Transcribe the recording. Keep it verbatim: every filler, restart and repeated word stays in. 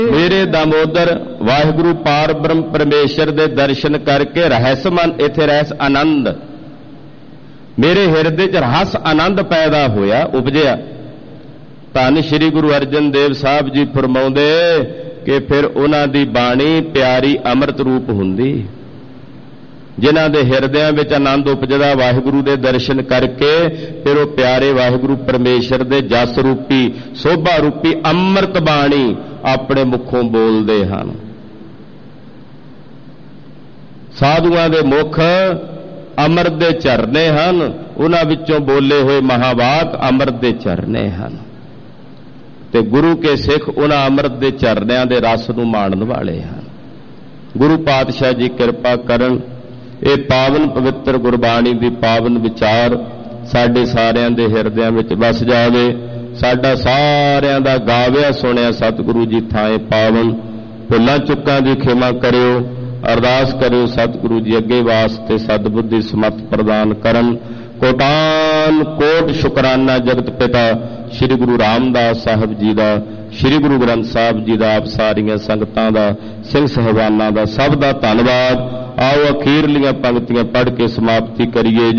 ਮੇਰੇ दामोदर वाहिगुरु पार ब्रह्म परमेश्वर दे दर्शन करके रहस मन इथे रहस आनंद मेरे हिरदे च रहस आनंद पैदा होया उपजिया। धन श्री गुरु अर्जन देव साहब जी फरमाउंदे कि फिर उन्हां दी बाणी प्यारी अमृत रूप हुंदी। जिन्हां दे हिरदियां विच आनंद उपजदा वाहिगुरु दे दर्शन करके फिर वो प्यारे वाहिगुरु परमेश्वर दे जस रूपी शोभा रूपी अमृत बाणी अपने मुखों बोलते हैं। साधुआं दे मुख अमृत दे झरने हैं, उन्हां विचों बोले हुए महावाक अमृत दे झरने हैं ते गुरु के सिख उन्हां अमृत दे झरनियां दे रस नूं माणन वाले हैं। गुरु पातशाह जी कृपा करन ये पावन पवित्र गुरबाणी दी पावन विचार साडे सारियां दे हिरदियां विच वस जावे। साडा सारियां दा गाविया सुनिया सतगुरु जी थाए पावन भुलां चुक्कां दी खिमा करियो। अरदास करियो सतगुरु जी अगे वास्ते सदबुद्धि समर्थ प्रदान करन। कोटान कोट शुकराना जगत पिता श्री गुरु रामदास साहब जी दा, श्री गुरु ग्रंथ साहब जी दा, आप सारियां संगतां दा, सिंह साहिबानां दा सब दा धन्नवाद। आओ अखीरलियां पंक्तियां पढ़ के समाप्ति करिए।